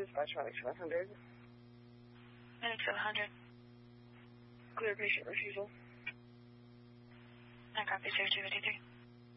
dispatch Phoenix 700. Phoenix 700. Clear patient refusal. I copy 0253.